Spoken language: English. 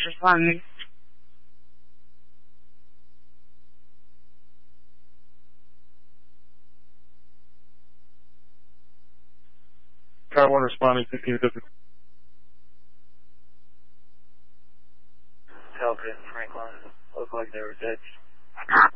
responding. Car 1 responding, 1550. Talbot, Franklin. Look like they were dead.